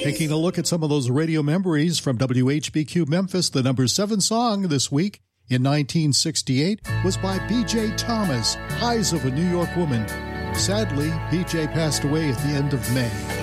Taking a look at some of those radio memories from WHBQ Memphis, the number 7 song this week in 1968 was by B.J. Thomas, Eyes of a New York Woman. Sadly, B.J. passed away at the end of May.